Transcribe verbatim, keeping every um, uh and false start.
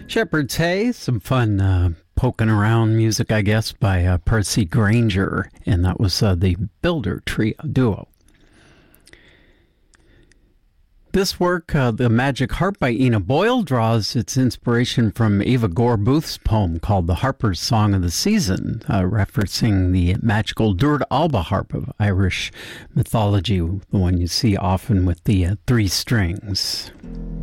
Shepherd's Hay, some fun uh, poking around music, I guess, by uh, Percy Granger, and that was uh, the Builder Trio duo. This work, uh, The Magic Harp by Ina Boyle, draws its inspiration from Eva Gore Booth's poem called The Harper's Song of the Season, uh, referencing the magical Dúirt Alba harp of Irish mythology, the one you see often with the uh, three strings.